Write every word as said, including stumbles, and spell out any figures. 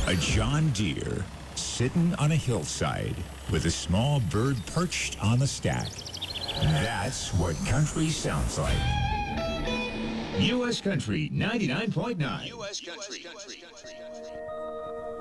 A John Deere sitting on a hillside with a small bird perched on the stack. That's what country sounds like. U S Country ninety-nine point nine. U S Country.